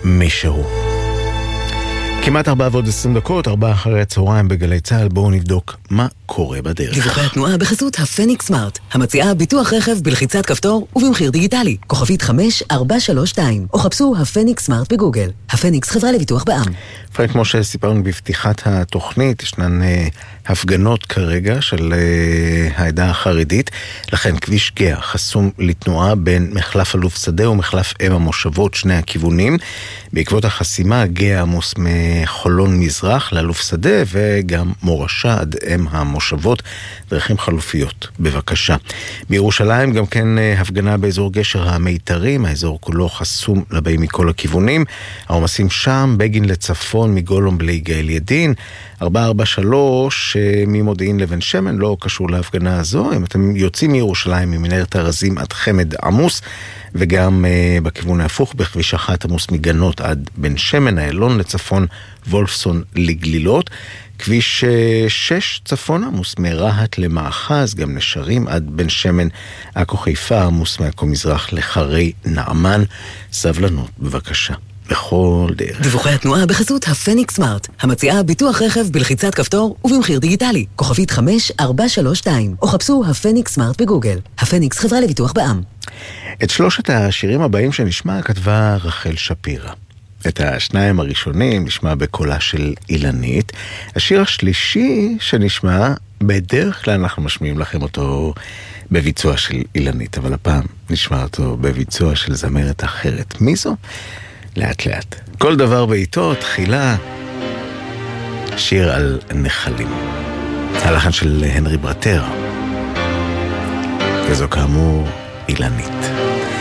מישהו. כמעט 4:20, 4 אחרי הצהריים בגלי צהל. בואו נבדוק מה קורה בדרך. דיווחי התנועה בחסות הפניקס סמארט, המציעה ביטוח רכב בלחיצת כפתור ובמחיר דיגיטלי. כוכבית 5432, או חפשו הפניקס סמארט בגוגל. הפניקס, חברה לביטוח בע"מ. פרנק, כמו שסיפרנו בפתיחת התוכנית, ישנן הפגנות כרגע של העדה החרדית, לכן כביש גאה חסום לתנועה בין מחלף אלוף שדה ומחלף אם המושבות, שני הכיוונים. בעקבות החסימה, גאה עמוס מחולון מזרח לאלוף שדה וגם מורשה עד אם המושבות, דרכים חלופיות, בבקשה. בירושלים גם כן הפגנה באזור גשר המיתרים, האזור כולו חסום לבאים מכל הכיוונים. העומסים שם, בגין לצפון מגולום בלי גאל ידין, 443 ממודיעין לבן שמן, לא קשור להפגנה הזו. אם אתם יוצאים מירושלים ממנהרת הרזים עד חמד עמוס, וגם בכיוון ההפוך בכביש 1 עמוס מגנות עד בן שמן, איילון לצפון, וולפסון לגלילות. כביש 6 צפון עמוס מרהט למאחז, גם נשרים עד בן שמן. עכו חיפה עמוס מעכו מזרח לחרי נעמן. סבלנות בבקשה בכל דרך. דיווחי התנועה בחסות הפניקס סמארט, המציעה ביטוח רכב בלחיצת כפתור ובמחיר דיגיטלי. כוכבית 5432, או חפשו הפניקס סמארט בגוגל. הפניקס, חברה לביטוח בע"מ. את שלושת השירים הבאים שנשמע כתבה רחל שפירא. את השניים הראשונים נשמע בקולה של אילנית. השיר השלישי שנשמע, בדרך כלל אנחנו משמיעים לכם אותו בביצוע של אילנית, אבל הפעם נשמע אותו בביצוע של זמרת אחרת. מי זו? לאט לאט. כל דבר בעיתו, תחילה שיר על נחלים. הלחן של הנרי ברטר. וזו כאמור אילנית.